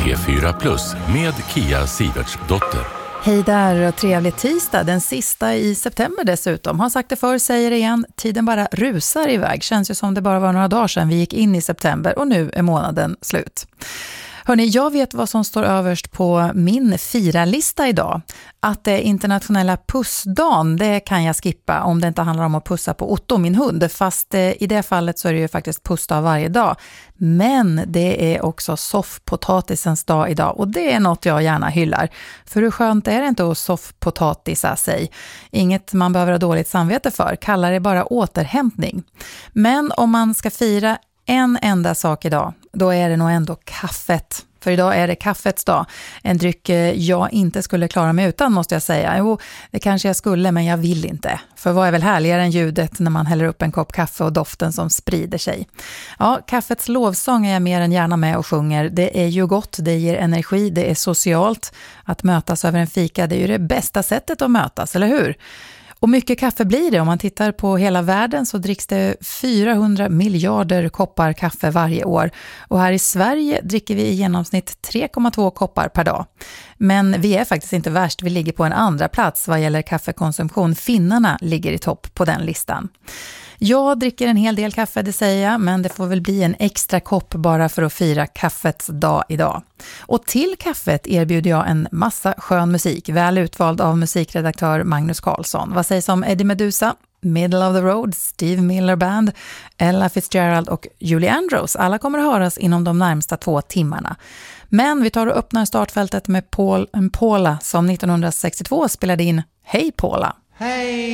P4+ med Kia Sivertsdotter. Hej där och trevlig tisdag, den sista i september dessutom. Har sagt det förr, säger det igen, tiden bara rusar iväg. Känns ju som det bara var några dagar sedan vi gick in i september och nu är månaden slut. Hörrni, jag vet vad som står överst på min firalista idag. Att det är internationella pussdagen, det kan jag skippa om det inte handlar om att pussa på Otto, min hund. Fast i det fallet så är det ju faktiskt pussdag varje dag. Men det är också soffpotatisens dag idag och det är något jag gärna hyllar. För hur skönt är det inte att soffpotatisa sig? Inget man behöver ha dåligt samvete för, kallar det bara återhämtning. Men om man ska fira en enda sak idag, då är det nog ändå kaffet. För idag är det kaffets dag. En dryck jag inte skulle klara mig utan, måste jag säga. Jo, det kanske jag skulle, men jag vill inte. För vad är väl härligare än ljudet när man häller upp en kopp kaffe och doften som sprider sig. Ja, kaffets lovsång är jag mer än gärna med och sjunger. Det är ju gott, det ger energi, det är socialt. Att mötas över en fika, det är ju det bästa sättet att mötas, eller hur? Och mycket kaffe blir det. Om man tittar på hela världen så dricks det 400 miljarder koppar kaffe varje år. Och här i Sverige dricker vi i genomsnitt 3,2 koppar per dag. Men vi är faktiskt inte värst. Vi ligger på en andra plats vad gäller kaffekonsumtion. Finnarna ligger i topp på den listan. Jag dricker en hel del kaffe, det säger jag, men det får väl bli en extra kopp bara för att fira kaffets dag idag. Och till kaffet erbjuder jag en massa skön musik, väl utvald av musikredaktör Magnus Karlsson. Vad sägs om Eddie Meduza, Middle of the Road, Steve Miller Band, Ella Fitzgerald och Julie Andrews? Alla kommer att höras inom de närmsta 2 timmarna. Men vi tar och öppnar startfältet med Paul Paula som 1962 spelade in Hej Paula. Hey